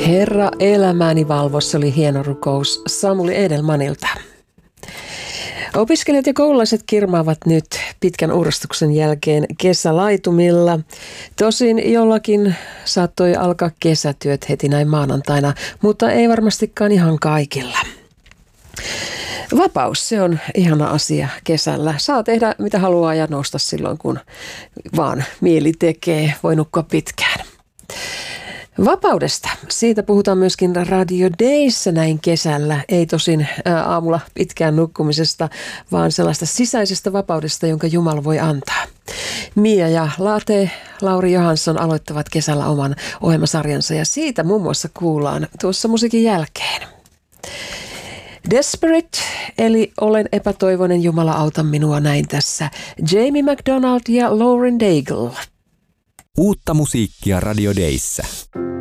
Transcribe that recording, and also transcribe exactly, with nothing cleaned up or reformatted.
Herra elämäni valvossa oli hieno rukous Samuli Edelmanilta. Opiskelijat ja koululaiset kirmaavat nyt pitkän uurastuksen jälkeen kesälaitumilla. Tosin jollakin saattoi alkaa kesätyöt heti näin maanantaina, mutta ei varmastikaan ihan kaikilla. Vapaus, se on ihana asia kesällä. Saa tehdä mitä haluaa ja nousta silloin, kun vaan mieli tekee. Voi nukkua pitkään. Vapaudesta. Siitä puhutaan myöskin Radio Dayssä näin kesällä. Ei tosin aamulla pitkään nukkumisesta, vaan sellaista sisäisestä vapaudesta, jonka Jumala voi antaa. Mia ja Laate, Lauri Johansson aloittavat kesällä oman ohjelmasarjansa ja siitä muun muassa kuullaan tuossa musiikin jälkeen. Desperate, eli olen epätoivoinen, Jumala auta minua, näin tässä. Jamie McDonald ja Lauren Daigle. Uutta musiikkia Radio Dayssä.